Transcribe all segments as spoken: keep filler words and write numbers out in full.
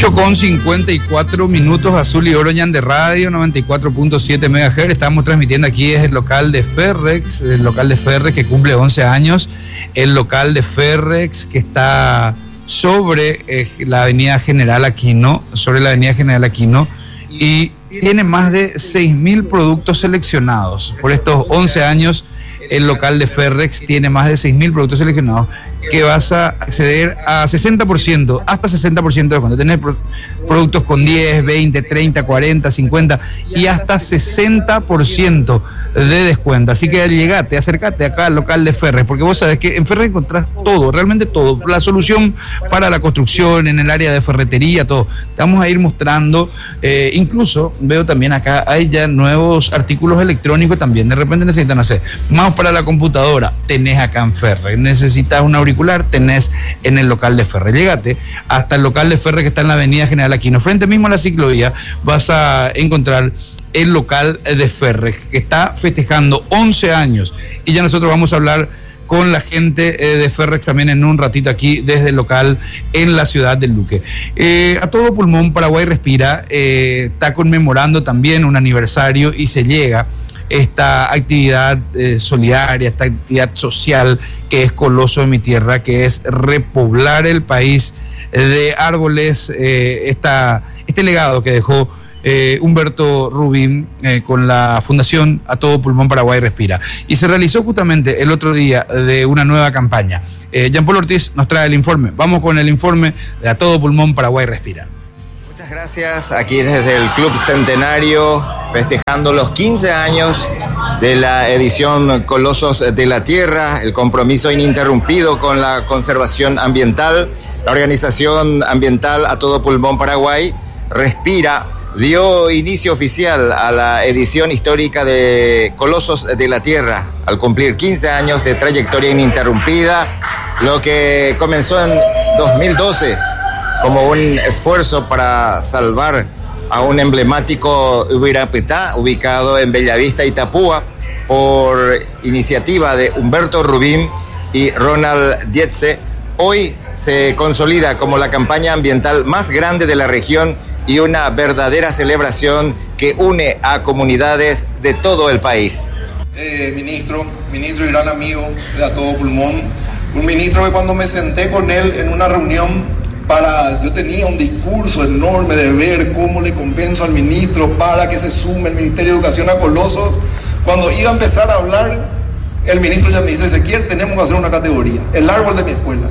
ocho con cincuenta y cuatro minutos, Azul y Oro de Radio, noventa y cuatro punto siete megahertz. Estamos transmitiendo aquí desde el local de Ferrex, el local de Ferrex que cumple once años, el local de Ferrex que está sobre eh, la avenida General Aquino, sobre la avenida General Aquino, y tiene más de seis mil productos seleccionados. Por estos once años, el local de Ferrex tiene más de seis mil productos seleccionados que vas a acceder a sesenta por ciento, hasta sesenta por ciento de descuento. Tener pro- productos con diez, veinte, treinta, cuarenta, cincuenta y hasta sesenta por ciento de descuento. Así que llegate, acércate acá al local de Ferrex, porque vos sabés que en Ferrex encontrás todo, realmente todo. La solución para la construcción, en el área de ferretería, todo. Te vamos a ir mostrando, eh, incluso veo también acá, hay ya nuevos artículos electrónicos también. De repente necesitan hacer mouse para la computadora, tenés acá en Ferrex. Necesitas un auricular, tenés en el local de Ferrex. Llegate hasta el local de Ferrex que está en la avenida General Aquino, frente mismo a la ciclovía, vas a encontrar el local de Ferrex, que está festejando once años, y ya nosotros vamos a hablar con la gente eh, de Ferrex también en un ratito aquí desde el local en la ciudad de Luque. Eh, a todo pulmón, Paraguay Respira eh, está conmemorando también un aniversario y se llega esta actividad eh, solidaria, esta actividad social que es Coloso de mi Tierra, que es repoblar el país de árboles, eh, esta, este legado que dejó Eh, Humberto Rubín eh, con la Fundación A Todo Pulmón Paraguay Respira. Y se realizó justamente el otro día de una nueva campaña. Eh, Jean Paul Ortiz nos trae el informe. Vamos con el informe de A Todo Pulmón Paraguay Respira. Muchas gracias, aquí desde el Club Centenario, festejando los quince años de la edición Colosos de la Tierra, el compromiso ininterrumpido con la conservación ambiental. La organización ambiental A Todo Pulmón Paraguay Respira dio inicio oficial a la edición histórica de Colosos de la Tierra, al cumplir quince años de trayectoria ininterrumpida, lo que comenzó en dos mil doce como un esfuerzo para salvar a un emblemático Ubirapitá, ubicado en Bellavista, Itapúa, por iniciativa de Humberto Rubín y Ronald Dietze. Hoy se consolida como la campaña ambiental más grande de la región y una verdadera celebración que une a comunidades de todo el país. Eh, ministro, ministro y gran amigo de A Todo Pulmón, un ministro que cuando me senté con él en una reunión para, yo tenía un discurso enorme de ver cómo le compenso al ministro para que se sume el Ministerio de Educación a Coloso. Cuando iba a empezar a hablar, el ministro ya me dice: Ezequiel, tenemos que hacer una categoría, el árbol de mi escuela.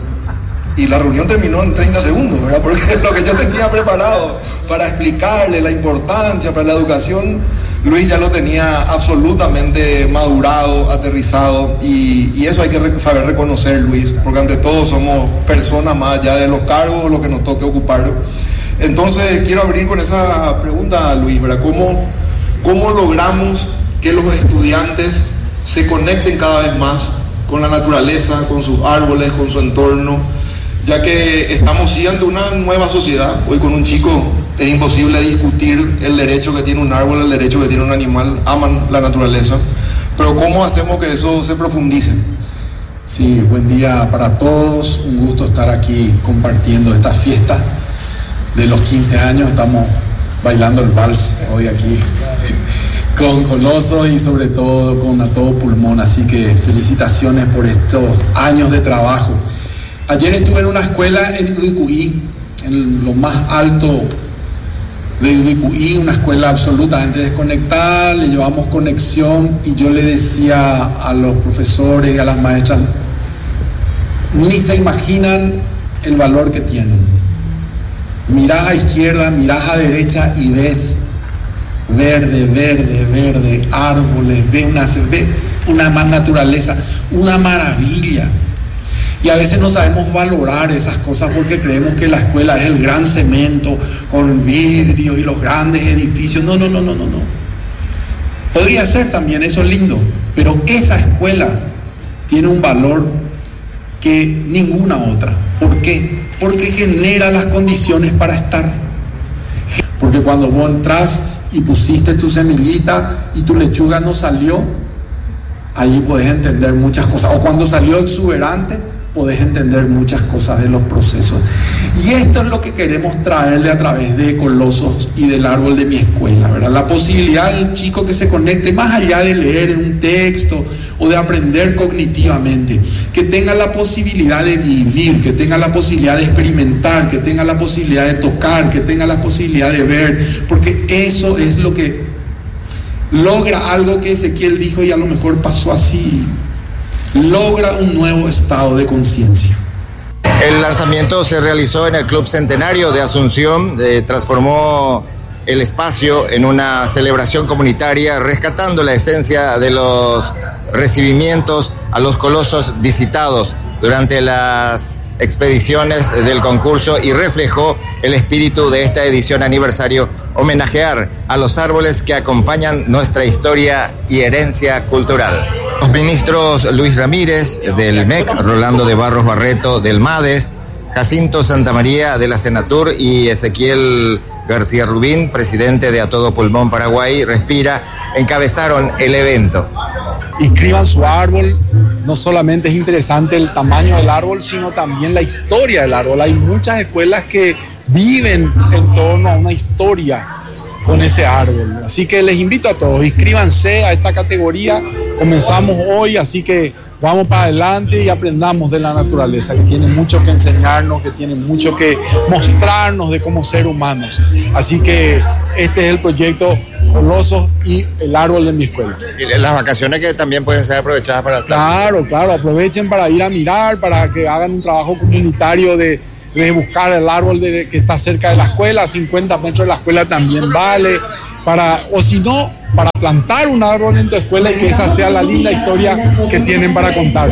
Y la reunión terminó en treinta segundos, ¿verdad? Porque lo que yo tenía preparado para explicarle la importancia para la educación, Luis ya lo tenía absolutamente madurado, aterrizado, y, y eso hay que re- saber reconocer, Luis, porque ante todo somos personas más allá de los cargos, lo que nos toque ocupar. Entonces quiero abrir con esa pregunta, Luis, ¿verdad? ¿Cómo, cómo logramos que los estudiantes se conecten cada vez más con la naturaleza, con sus árboles, con su entorno? Ya que estamos siendo una nueva sociedad. Hoy con un chico es imposible discutir el derecho que tiene un árbol, el derecho que tiene un animal, aman la naturaleza, pero ¿cómo hacemos que eso se profundice? Sí, buen día para todos, un gusto estar aquí compartiendo esta fiesta de los quince años. Estamos bailando el vals hoy aquí con Colosos y sobre todo con A Todo Pulmón, así que felicitaciones por estos años de trabajo. Ayer estuve en una escuela en Ubicuí, en lo más alto de Ubicuí, una escuela absolutamente desconectada. Le llevamos conexión y yo le decía a los profesores y a las maestras, ni se imaginan el valor que tienen. Mirás a izquierda, mirás a derecha y ves verde, verde, verde, árboles, ves una, ves una más naturaleza, una maravilla. Y a veces no sabemos valorar esas cosas porque creemos que la escuela es el gran cemento con vidrio y los grandes edificios. No, no, no, no, no, no. Podría ser también, eso es lindo, pero esa escuela tiene un valor que ninguna otra. ¿Por qué? Porque genera las condiciones para estar. Porque cuando vos entras y pusiste tu semillita y tu lechuga no salió, ahí podés entender muchas cosas. O cuando salió exuberante, podés entender muchas cosas de los procesos. Y esto es lo que queremos traerle a través de Colosos y del árbol de mi escuela, ¿verdad? La posibilidad del chico que se conecte más allá de leer un texto o de aprender cognitivamente, que tenga la posibilidad de vivir, que tenga la posibilidad de experimentar, que tenga la posibilidad de tocar, que tenga la posibilidad de ver, porque eso es lo que logra algo que Ezequiel dijo y a lo mejor pasó así. Logra un nuevo estado de conciencia. El lanzamiento se realizó en el Club Centenario de Asunción, eh, transformó el espacio en una celebración comunitaria, rescatando la esencia de los recibimientos a los colosos visitados durante las expediciones del concurso y reflejó el espíritu de esta edición aniversario, homenajear a los árboles que acompañan nuestra historia y herencia cultural. Los ministros Luis Ramírez del M E C, Rolando de Barros Barreto del MADES, Jacinto Santamaría de la Senatur y Ezequiel García Rubín, presidente de A Todo Pulmón Paraguay Respira, encabezaron el evento. Inscriban su árbol. No solamente es interesante el tamaño del árbol, sino también la historia del árbol. Hay muchas escuelas que viven en torno a una historia con ese árbol. Así que les invito a todos, inscríbanse a esta categoría. Comenzamos hoy, así que vamos para adelante y aprendamos de la naturaleza, que tiene mucho que enseñarnos, que tiene mucho que mostrarnos de cómo ser humanos. Así que este es el proyecto Colosos y el árbol de mi escuela. Y las vacaciones que también pueden ser aprovechadas para... Claro, claro, aprovechen para ir a mirar, para que hagan un trabajo comunitario de, de buscar el árbol de, que está cerca de la escuela, cincuenta metros de la escuela también vale, para, o si no, para plantar un árbol en tu escuela y que esa sea la linda historia que tienen para contar.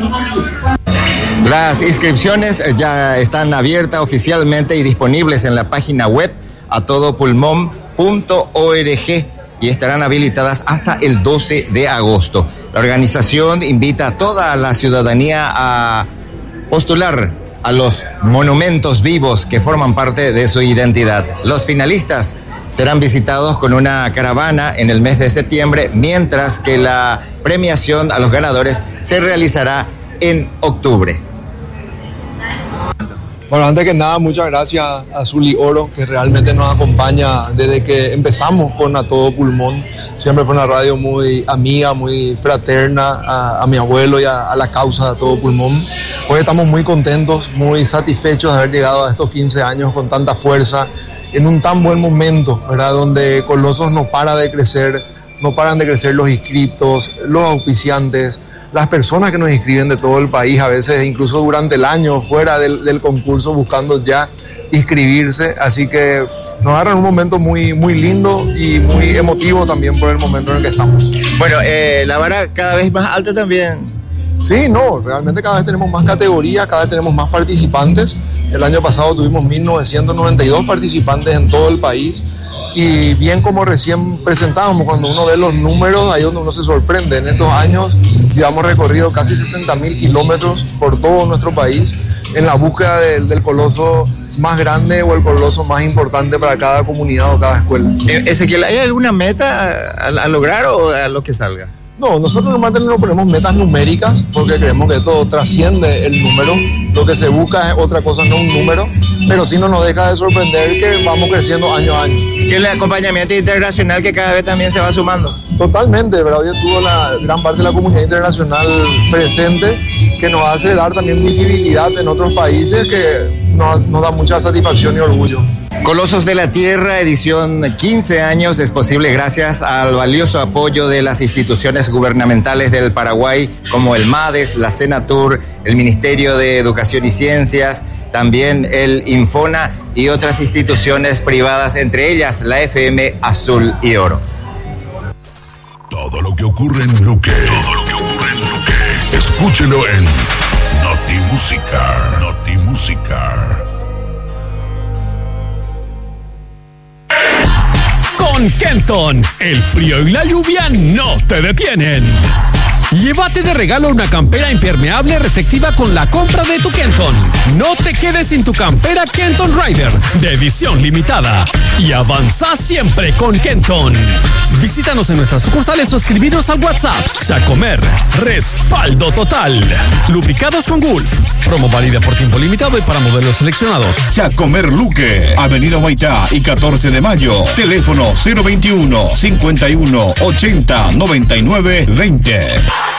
Las inscripciones ya están abiertas oficialmente y disponibles en la página web a todo pulmón punto org y estarán habilitadas hasta el doce de agosto. La organización invita a toda la ciudadanía a postular a los monumentos vivos que forman parte de su identidad. Los finalistas serán visitados con una caravana en el mes de septiembre, mientras que la premiación a los ganadores se realizará en octubre. Bueno, antes que nada, muchas gracias a Zuli Oro, que realmente nos acompaña desde que empezamos con A Todo Pulmón. Siempre fue una radio muy amiga, muy fraterna a, a mi abuelo y a, a la causa de A Todo Pulmón. Hoy estamos muy contentos, muy satisfechos de haber llegado a estos quince años con tanta fuerza, en un tan buen momento, ¿verdad? Donde Colosos no para de crecer, no paran de crecer los inscritos, los auspiciantes, las personas que nos inscriben de todo el país, a veces incluso durante el año, fuera del, del concurso, buscando ya inscribirse. Así que nos agarran un momento muy, muy lindo y muy emotivo también por el momento en el que estamos. Bueno, eh, la vara cada vez más alta también. Sí, no, realmente cada vez tenemos más categorías, cada vez tenemos más participantes. El año pasado tuvimos mil novecientos noventa y dos participantes en todo el país. Y bien como recién presentábamos, cuando uno ve los números, ahí es donde uno se sorprende. En estos años llevamos recorrido casi sesenta mil kilómetros por todo nuestro país en la búsqueda del, del coloso más grande o el coloso más importante para cada comunidad o cada escuela. Ezequiel, ¿hay alguna meta a, a lograr o a lo que salga? No, nosotros normalmente no ponemos metas numéricas porque creemos que esto trasciende el número. Lo que se busca es otra cosa, no un número, pero sí no nos deja de sorprender que vamos creciendo año a año. Y el acompañamiento internacional que cada vez también se va sumando. Totalmente, ¿verdad? Hoy estuvo la gran parte de la comunidad internacional presente, que nos hace dar también visibilidad en otros países, que nos, nos da mucha satisfacción y orgullo. Colosos de la Tierra, edición quince años, es posible gracias al valioso apoyo de las instituciones gubernamentales del Paraguay, como el MADES, la Senatur, el Ministerio de Educación y Ciencias, también el Infona y otras instituciones privadas, entre ellas la F M Azul y Oro. Todo lo que ocurre en Luque, todo lo que ocurre en Luque, escúchelo en Notimúsica, Notimúsica. Con Kenton, el frío y la lluvia no te detienen. Llévate de regalo una campera impermeable reflectiva con la compra de tu Kenton. No te quedes sin tu campera Kenton Rider de edición limitada. Y avanza siempre con Kenton. Visítanos en nuestras sucursales o escribinos al WhatsApp. Chacomer, respaldo total. Lubricados con Gulf. Promo válida por tiempo limitado y para modelos seleccionados. Chacomer Luque, Avenida Huaitá y catorce de mayo. Teléfono cero veintiuno, cincuenta y uno, ochenta, noventa y nueve, veinte.